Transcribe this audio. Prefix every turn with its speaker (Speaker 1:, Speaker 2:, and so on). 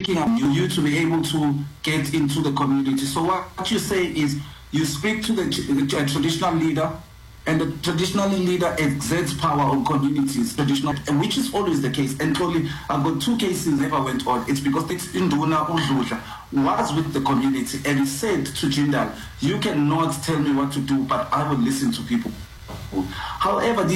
Speaker 1: picking up you to be able to get into the community. So what you say is you speak to the traditional leader, and the traditional leader exerts power on communities, traditional, which is always the case. And probably I've got 2 cases never went on. It's because it's Induna Udlusha was with the community, and he said to Jindal, you cannot tell me what to do, but I will listen to people. However,